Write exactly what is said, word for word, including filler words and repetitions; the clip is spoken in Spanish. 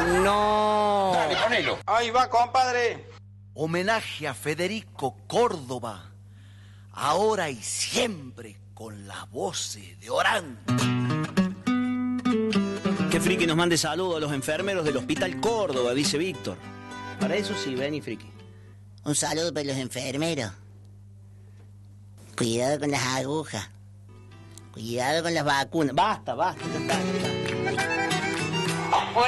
no. Dale, ponelo. Ahí va, compadre. Homenaje a Federico Córdoba, ahora y siempre con las voces de Orán. Que Friki nos mande saludos a los enfermeros del Hospital Córdoba, dice Víctor. Para eso sí, vení, Friki. Un saludo para los enfermeros. Cuidado con las agujas. Cuidado con las vacunas. Basta, basta, ya está, ya está.